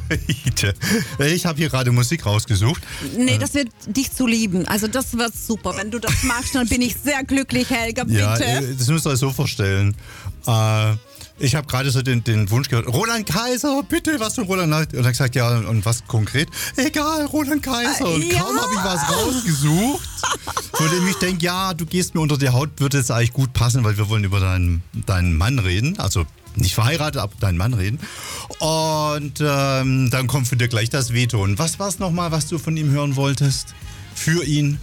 Ich habe hier gerade Musik rausgesucht. Nee, das wird dich zu lieben. Also das wird super. Wenn du das machst, dann bin ich sehr glücklich, Helga, bitte. Ja, das müsst ihr euch so vorstellen. Ich habe gerade so den Wunsch gehört, Roland Kaiser, bitte, was für Roland Kaiser. Und er hat gesagt, ja, und was konkret? Egal, Roland Kaiser. Und ja. kaum habe ich was rausgesucht, von dem ich denke, ja, du gehst mir unter die Haut, würde jetzt eigentlich gut passen, weil wir wollen über deinen Mann reden. Also nicht verheiratet, aber deinen Mann reden. Und dann kommt von dir gleich das Veto. Und was war es nochmal, was du von ihm hören wolltest? Für ihn?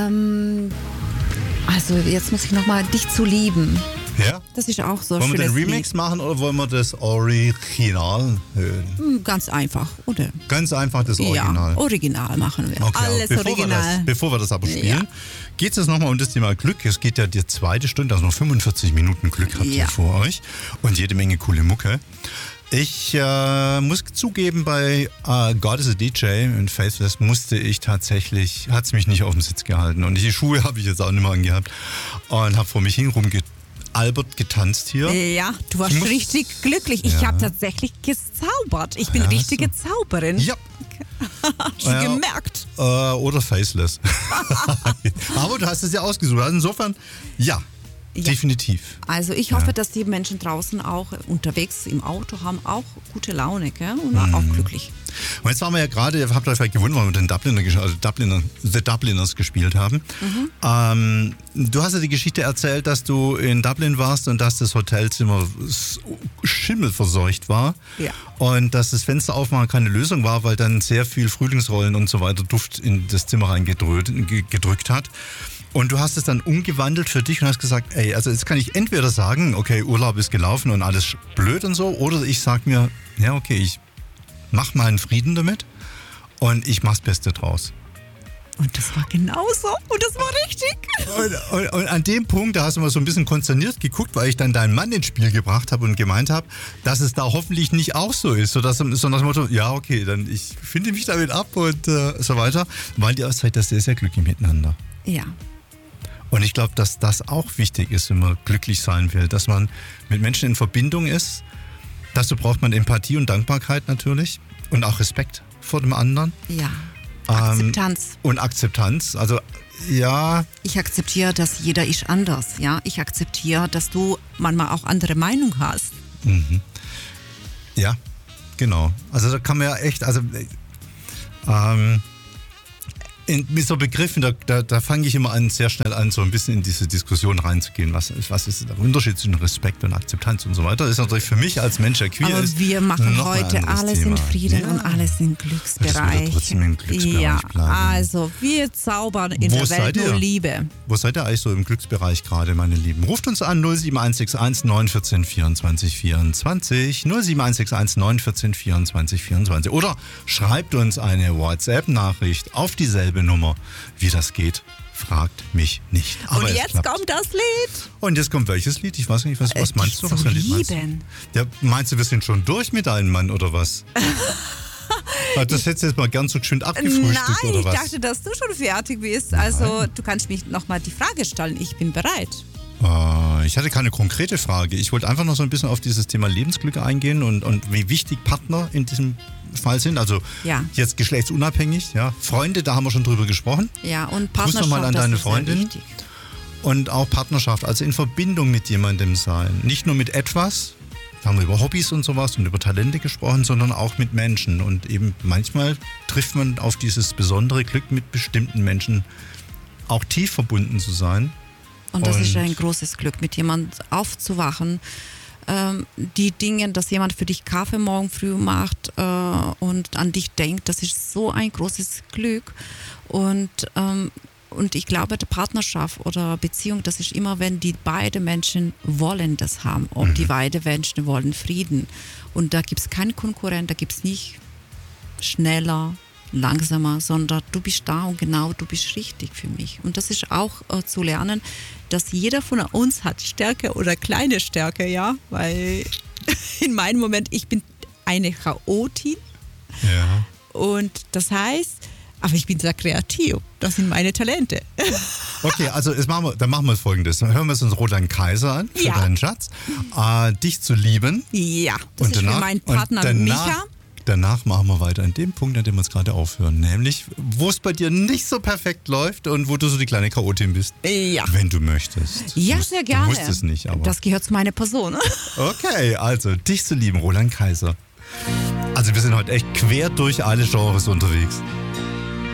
Also jetzt muss ich nochmal dich zu lieben. Ja? Das ist auch so ein Wollen wir schönes den Remix Lied. machen oder wollen wir das Original hören? Ganz einfach, oder? Ganz einfach das Original. Ja, Original machen wir. Okay, Alles Original. Bevor wir das aber spielen, geht es jetzt nochmal um das Thema Glück. Es geht ja die zweite Stunde, also noch 45 Minuten Glück habt ihr vor euch und jede Menge coole Mucke. Ich muss zugeben, bei God is a DJ und Faithless musste ich tatsächlich, hat es mich nicht auf dem Sitz gehalten. Und die Schuhe habe ich jetzt auch nicht mehr angehabt und habe vor mich hin Albert getanzt hier. Ja, du warst richtig glücklich. Ich habe tatsächlich gezaubert. Ich bin richtige Zauberin. Ja. Schon gemerkt. Oder Faceless. Aber du hast es ja ausgesucht. Also insofern, ja. Definitiv. Also ich hoffe, dass die Menschen draußen auch unterwegs im Auto haben auch gute Laune, gell? Und auch glücklich. Und jetzt waren wir ja gerade, ihr habt euch vielleicht gewundert, weil wir den The Dubliners gespielt haben. Du hast ja die Geschichte erzählt, dass du in Dublin warst und dass das Hotelzimmer schimmelverseucht war. Ja. Und dass das Fenster aufmachen keine Lösung war, weil dann sehr viel Frühlingsrollen und so weiter Duft in das Zimmer reingedrückt hat. Und du hast es dann umgewandelt für dich und hast gesagt, ey, also jetzt kann ich entweder sagen, okay, Urlaub ist gelaufen und alles blöd und so, oder ich sag mir, ja, okay, ich mach mal einen Frieden damit und ich mach's Beste draus. Und das war genauso und das war richtig. Und an dem Punkt, da hast du mal so ein bisschen konsterniert geguckt, weil ich dann deinen Mann ins Spiel gebracht habe und gemeint habe, dass es da hoffentlich nicht auch so ist, so nach dem Motto, ja, okay, dann ich finde mich damit ab und so weiter, weil ihr seid da sehr, sehr glücklich miteinander. Ja. Und ich glaube, dass das auch wichtig ist, wenn man glücklich sein will, dass man mit Menschen in Verbindung ist. Dazu braucht man Empathie und Dankbarkeit natürlich und auch Respekt vor dem anderen. Ja, Akzeptanz. Und Akzeptanz, also ja. Ich akzeptiere, dass jeder ist anders, ja. Ich akzeptiere, dass du manchmal auch andere Meinung hast. Mhm. Ja, genau. Also da kann man ja echt, also mit so Begriffen, da fange ich immer an, sehr schnell an, so ein bisschen in diese Diskussion reinzugehen. Was ist der Unterschied zwischen Respekt und Akzeptanz und so weiter? Das ist natürlich für mich als Mensch, der queer ist. Aber wir machen heute alles Thema. in Frieden und alles im Glücksbereich. Das wird trotzdem im Glücksbereich bleiben. Also wir zaubern in der Welt nur Liebe. Wo seid ihr eigentlich so im Glücksbereich gerade, meine Lieben? Ruft uns an 07161 914 24 24 07161 914 24 24 oder schreibt uns eine WhatsApp-Nachricht auf dieselbe Nummer. Wie das geht, fragt mich nicht. Aber und jetzt kommt das Lied. Und jetzt kommt welches Lied? Ich weiß nicht, was meinst du? Was für ein Lied meinst du? Ja, meinst du, wir sind schon durch mit deinem Mann oder was? Das hättest du jetzt mal gern so schön abgefrühstückt oder was? Nein, ich dachte, dass du schon fertig bist. Also du kannst mich nochmal die Frage stellen. Ich bin bereit. Ich hatte keine konkrete Frage. Ich wollte einfach noch so ein bisschen auf dieses Thema Lebensglück eingehen und wie wichtig Partner in diesem Fall sind. Also jetzt geschlechtsunabhängig. Ja. Freunde, da haben wir schon drüber gesprochen. Ja, und Partnerschaft, Grüß nochmal an deine das ist Freundin. sehr wichtig. Und auch Partnerschaft, also in Verbindung mit jemandem sein. Nicht nur mit etwas, da haben wir über Hobbys und sowas und über Talente gesprochen, sondern auch mit Menschen. Und eben manchmal trifft man auf dieses besondere Glück, mit bestimmten Menschen auch tief verbunden zu sein. Und das ist ein großes Glück, mit jemandem aufzuwachen. Die Dinge, dass jemand für dich Kaffee morgen früh macht und an dich denkt, das ist so ein großes Glück. Und ich glaube, die Partnerschaft oder Beziehung, das ist immer, wenn die beiden Menschen wollen das haben. Ob die beiden Menschen wollen Frieden. Und da gibt es keinen Konkurrent, da gibt es nicht schneller, langsamer, sondern du bist da und genau, du bist richtig für mich. Und das ist auch zu lernen, dass jeder von uns hat Stärke oder kleine Stärke, ja, weil in meinem Moment, ich bin eine Chaotin. Ja. Und das heißt, aber ich bin sehr kreativ. Das sind meine Talente. Okay, also dann machen wir Folgendes. Dann hören wir uns Roland Kaiser an für deinen Schatz. Dich zu lieben. Ja, das und ist für meinen Partner Micha. Danach machen wir weiter an dem Punkt, an dem wir jetzt gerade aufhören. Nämlich, wo es bei dir nicht so perfekt läuft und wo du so die kleine Chaotin bist. Ja. Wenn du möchtest. Ja, sehr gerne. Du musst es nicht, aber. Das gehört zu meiner Person. Okay, also, dich zu lieben, Roland Kaiser. Also, wir sind heute echt quer durch alle Genres unterwegs.